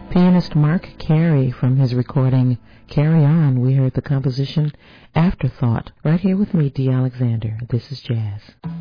Pianist Mark Carey, from his recording Carry On, we heard the composition Afterthought. Right here with me, Dee Alexander. This is Jazz.